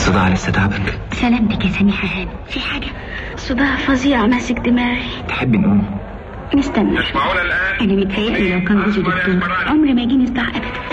الصداع لسه تعبك؟ سلامتك يا سميحة هانم، في حاجة؟ صداع فظيع ماسك دماغي. تحبي نقوم؟ نستنى. تسمعونا الآن؟ أنا متهيألي لو كان جوزي دكتور عمري ما يجيني صداع أبدا.